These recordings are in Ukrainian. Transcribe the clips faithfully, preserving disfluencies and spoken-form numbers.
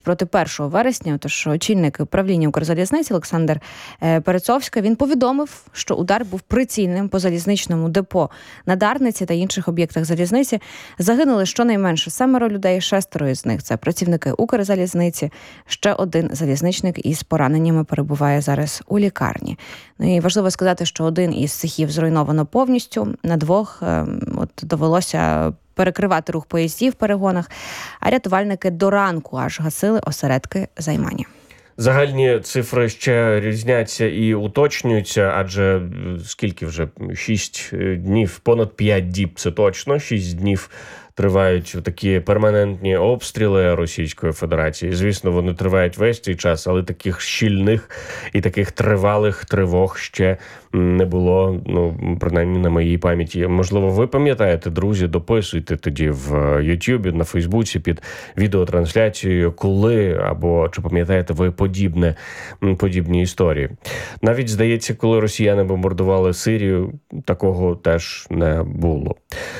проти першого вересня, тож очільник управління Укрзалізниці Олександр Перецовський, він повідомив, що удар був прицільним по залізничному депо на Дарниці та інших об'єктах залізниці. Загинули щонайменше семеро людей, шестеро із них – це працівники Укрзалізниці. Ще один залізничник із пораненнями перебуває зараз у лікарні. Ну і важливо сказати, що один із цехів зруйновано повністю, на двох от, довелося перекривати рух поїздів в перегонах, а рятувальники до ранку аж гасили осередки займання. Загальні цифри ще різняться і уточнюються, адже скільки вже? Шість днів, понад п'ять діб це точно, шість днів тривають такі перманентні обстріли Російської Федерації. Звісно, вони тривають весь цей час, але таких щільних і таких тривалих тривог ще не було, ну, принаймні на моїй пам'яті. Можливо, ви пам'ятаєте, друзі, дописуйте тоді в Ютубі, на Фейсбуці під відеотрансляцією, коли, або чи пам'ятаєте ви подібне, подібні історії. Навіть, здається, коли росіяни бомбардували Сирію, такого теж не було.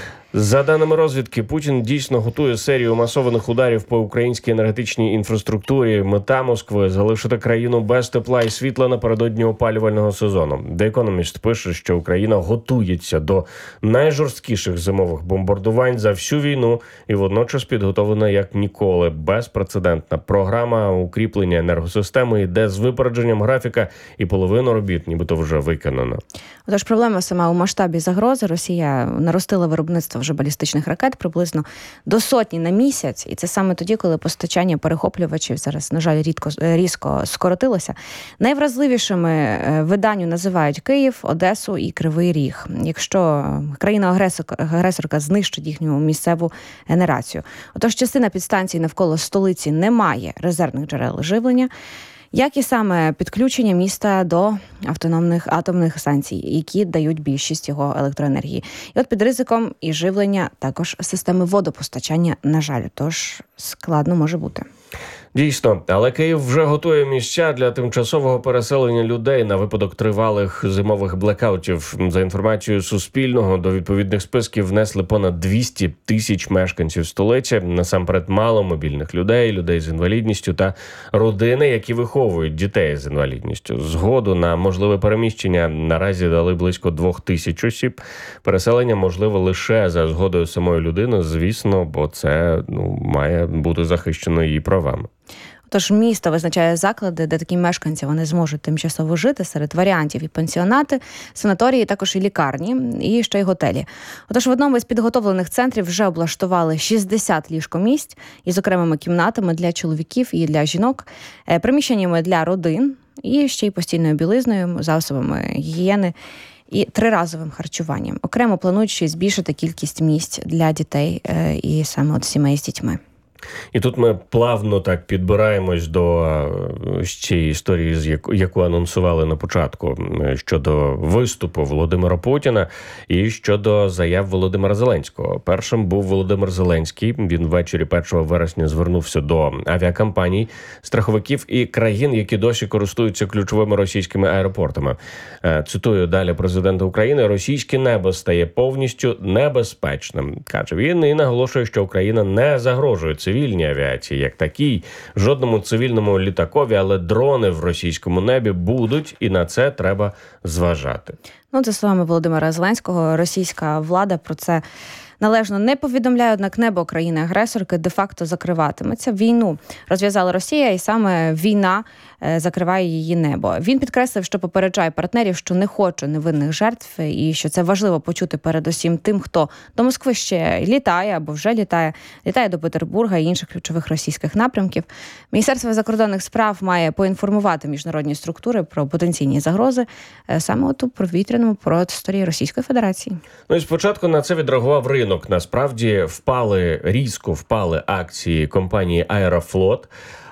За даними розвідки, Путін дійсно готує серію масованих ударів по українській енергетичній інфраструктурі. Мета Москви – залишити країну без тепла і світла напередодні опалювального сезону. The Economist пише, що Україна готується до найжорсткіших зимових бомбардувань за всю війну і водночас підготовлена як ніколи. Безпрецедентна програма укріплення енергосистеми йде з випередженням графіка, і половину робіт нібито вже виконано. Отож, проблема сама у масштабі загрози. Росія наростила виробництво вже балістичних ракет приблизно до сотні на місяць. І це саме тоді, коли постачання перехоплювачів зараз, на жаль, рідко, різко скоротилося. Найвразливішими виданню називають Київ, Одесу і Кривий Ріг. Якщо країна-агресорка знищить їхню місцеву генерацію. Отож, частина підстанцій навколо столиці не має резервних джерел живлення, як і саме підключення міста до автономних атомних станцій, які дають більшість його електроенергії. І от під ризиком і живлення також системи водопостачання, на жаль, тож складно може бути. Дійсно, але Київ вже готує місця для тимчасового переселення людей на випадок тривалих зимових блекаутів. За інформацією Суспільного, до відповідних списків внесли понад двісті тисяч мешканців столиці, насамперед маломобільних людей, людей з інвалідністю та родини, які виховують дітей з інвалідністю. Згоду на можливе переміщення наразі дали близько двох тисяч осіб. Переселення можливо лише за згодою самої людини, звісно, бо це ну, має бути захищено її правами. Тож місто визначає заклади, де такі мешканці вони зможуть тимчасово жити. Серед варіантів і пансіонати, санаторії, також і лікарні, і ще й готелі. Отож, в одному із підготовлених центрів вже облаштували шістдесят ліжкомісць із окремими кімнатами для чоловіків і для жінок, приміщеннями для родин і ще й постільною білизною, засобами гігієни і триразовим харчуванням. Окремо планують ще й збільшити кількість місць для дітей і саме от сімей з дітьми. І тут ми плавно так підбираємось до цієї історії, яку анонсували на початку, щодо виступу Володимира Путіна і щодо заяв Володимира Зеленського. Першим був Володимир Зеленський. Він ввечері першого вересня звернувся до авіакомпаній, страховиків і країн, які досі користуються ключовими російськими аеропортами. Цитую далі президента України: «Російське небо стає повністю небезпечним», каже він, і наголошує, що Україна не загрожує цивільній авіації як такій, жодному цивільному літакові, але дрони в російському небі будуть, і на це треба зважати. Ну, це словами Володимира Зеленського. Російська влада про це належно не повідомляє, однак небо країни-агресорки де-факто закриватиметься. Війну розв'язала Росія, і саме війна закриває її небо. Він підкреслив, що попереджає партнерів, що не хоче невинних жертв, і що це важливо почути передусім тим, хто до Москви ще літає або вже літає, літає до Петербурга і інших ключових російських напрямків. Міністерство закордонних справ має поінформувати міжнародні структури про потенційні загрози саме от у повітряному просторі Російської Федерації. Ну і спочатку на це відреагував ринок. Насправді впали, різко впали акції компанії «Аерофлот».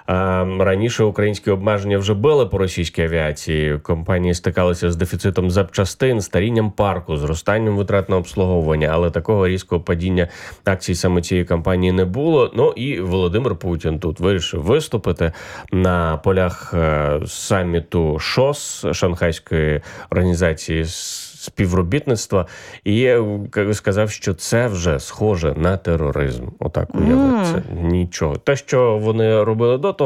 Раніше українські обмеження вже били по російській авіації. Компанії стикалися з дефіцитом запчастин, старінням парку, зростанням витрат на обслуговування, але такого різкого падіння акцій саме цієї компанії не було. Ну і Володимир Путін тут вирішив виступити на полях саміту ШОС, Шанхайської організації співробітництва, і сказав, що це вже схоже на тероризм. Отак уявити. Mm. Нічого. Те, що вони робили до того,